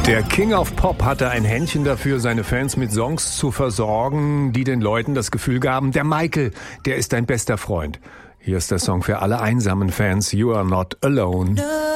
Der King of Pop hatte ein Händchen dafür, seine Fans mit Songs zu versorgen, die den Leuten das Gefühl gaben, der Michael, der ist dein bester Freund. Hier ist der Song für alle einsamen Fans, You Are Not Alone.